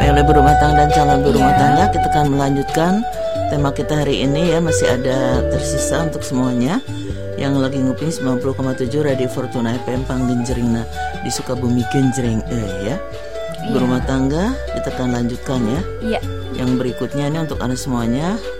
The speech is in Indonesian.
oleh berumah tangga dan calon berumah tangga, kita akan melanjutkan tema kita hari ini ya. Masih ada tersisa untuk semuanya yang lagi nguping 90,7 Radio Fortuna FM Panggenjering di Sukabumi Genjreng ya. Berumah tangga kita akan lanjutkan ya. Iya. Yang berikutnya ini untuk Anda semuanya